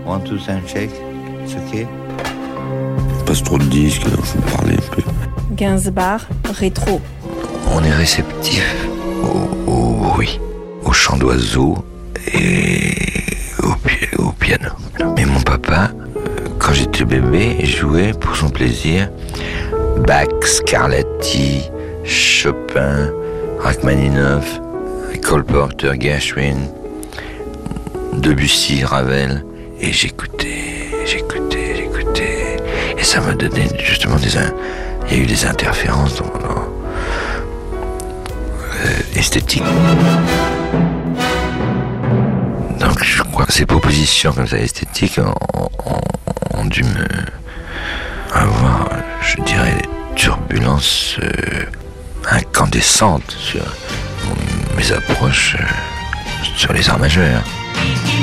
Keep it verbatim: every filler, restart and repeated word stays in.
One, two, sound check. It's okay. On passe trop de disques, il faut parler un peu. Gainsbourg, rétro. On est réceptif au, au bruit, au chant d'oiseaux et au, pi- au piano. Mais mon papa, quand j'étais bébé, jouait pour son plaisir Bach, Scarlatti, Chopin, Rachmaninoff, Cole Porter, Gershwin, Debussy, Ravel. Et j'écoutais, j'écoutais, j'écoutais. Et ça m'a donné justement des... In- Il y a eu des interférences dans, dans, euh, esthétiques. Donc je crois que ces propositions comme ça esthétiques ont, ont, ont dû me avoir, je dirais, des turbulences euh, incandescentes sur mes approches euh, sur les arts majeurs.